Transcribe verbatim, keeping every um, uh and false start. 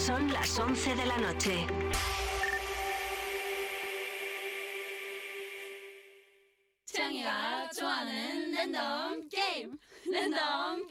Son las once de la noche. 채영이가 좋아하는 랜덤 게임 랜덤